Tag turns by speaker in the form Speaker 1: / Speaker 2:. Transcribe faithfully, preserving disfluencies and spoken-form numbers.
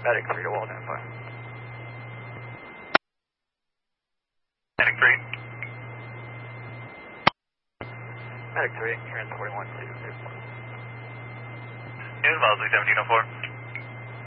Speaker 1: Medic three to wall identify.
Speaker 2: Medic three.
Speaker 1: Medic three, transporting one two.
Speaker 2: News Mosley seventeen oh four.